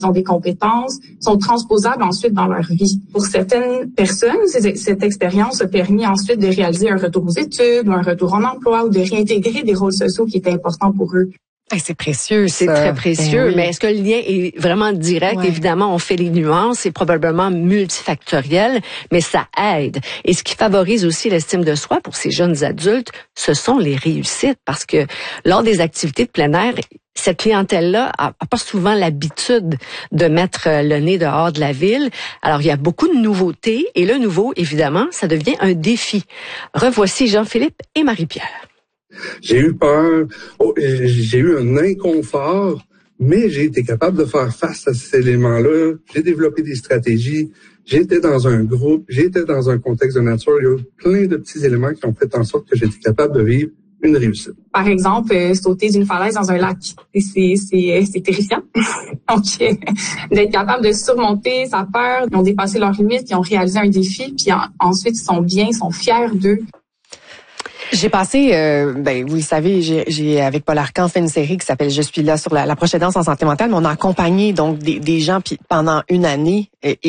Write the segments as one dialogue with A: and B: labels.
A: ils ont des compétences, sont transposables ensuite dans leur vie. Pour certaines personnes, cette expérience a permis ensuite de réaliser un retour aux études, ou un retour en emploi, ou de réintégrer des rôles sociaux qui étaient importants pour eux.
B: C'est précieux,
C: c'est très précieux.
B: Oui.
C: Mais est-ce que le lien est vraiment direct?
B: Ouais.
C: Évidemment, on fait les nuances, c'est probablement multifactoriel, mais ça aide. Et ce qui favorise aussi l'estime de soi pour ces jeunes adultes, ce sont les réussites, parce que lors des activités de plein air, cette clientèle-là a pas souvent l'habitude de mettre le nez dehors de la ville. Alors, il y a beaucoup de nouveautés, et le nouveau, évidemment, ça devient un défi. Revoici Jean-Philippe et Marie-Pierre.
D: J'ai eu peur, j'ai eu un inconfort, mais j'ai été capable de faire face à ces éléments-là. J'ai développé des stratégies, j'étais dans un groupe, j'étais dans un contexte de nature. Il y a eu plein de petits éléments qui ont fait en sorte que j'étais capable de vivre une réussite.
A: Par exemple, sauter d'une falaise dans un lac, c'est terrifiant. Donc, d'être capable de surmonter sa peur, ils ont dépassé leurs limites, ils ont réalisé un défi, puis ensuite ils sont bien, ils sont fiers d'eux.
B: J'ai passé, vous le savez, j'ai avec Paul Arcand fait une série qui s'appelle Je suis là sur la proche aidance en santé mentale, mais on a accompagné donc des gens pendant une année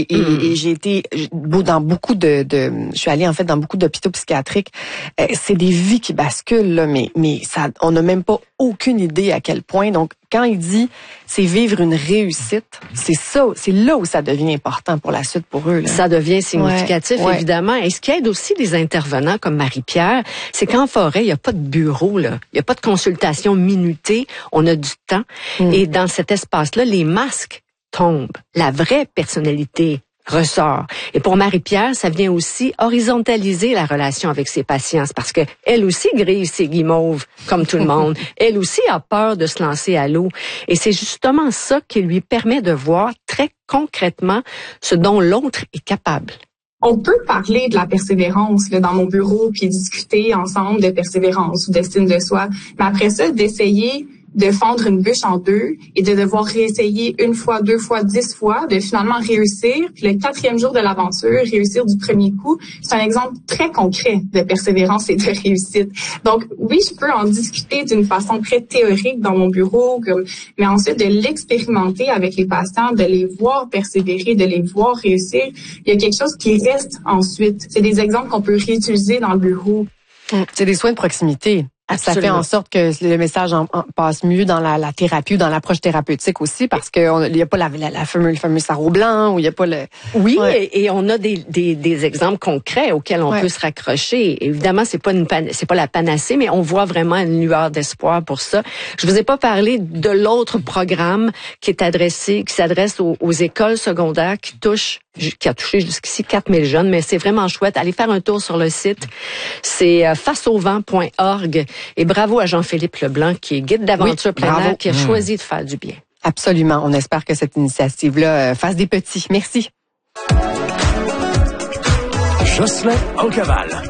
B: et j'ai été dans beaucoup je suis allée en fait dans beaucoup d'hôpitaux psychiatriques. C'est des vies qui basculent là, mais ça, on n'a même pas aucune idée à quel point. Donc quand il dit c'est vivre une réussite, c'est là où ça devient important pour la suite pour eux. Là.
C: Ça devient significatif, évidemment. Et ce qui aide aussi les intervenants comme Marie-Pierre, c'est qu'en forêt, il n'y a pas de bureau, là. Il n'y a pas de consultation minutée. On a du temps. Et dans cet espace-là, les masques tombent. La vraie personnalité ressort. Et pour Marie-Pierre, ça vient aussi horizontaliser la relation avec ses patients, parce que elle aussi grise ses guimauves, comme tout le monde. Elle aussi a peur de se lancer à l'eau. Et c'est justement ça qui lui permet de voir très concrètement ce dont l'autre est capable.
A: On peut parler de la persévérance là, dans mon bureau, puis discuter ensemble de persévérance ou d'estime de soi. Mais après ça, d'essayer de fendre une bûche en deux et de devoir réessayer 1 fois, 2 fois, 10 fois, de finalement réussir. Puis le 4e jour de l'aventure, réussir du premier coup, c'est un exemple très concret de persévérance et de réussite. Donc oui, je peux en discuter d'une façon très théorique dans mon bureau, mais ensuite de l'expérimenter avec les patients, de les voir persévérer, de les voir réussir. Il y a quelque chose qui reste ensuite. C'est des exemples qu'on peut réutiliser dans le bureau.
B: C'est des soins de proximité.
C: Absolument.
B: Ça fait en sorte que le message passe mieux dans la thérapie ou dans l'approche thérapeutique aussi, parce que il y a pas le fameux sarrau blanc, ou il y a pas le...
C: Oui, et on a des exemples concrets auxquels on peut se raccrocher. Évidemment, c'est pas la panacée, mais on voit vraiment une lueur d'espoir pour ça. Je vous ai pas parlé de l'autre programme qui s'adresse aux écoles secondaires qui a touché jusqu'ici 4000 jeunes, mais c'est vraiment chouette. Allez faire un tour sur le site. C'est faceauvent.org. Et bravo à Jean-Philippe Leblanc, qui est guide d'aventure plein air, qui a choisi de faire du bien.
B: Absolument. On espère que cette initiative-là fasse des petits. Merci.
E: Jocelyn Aucaval.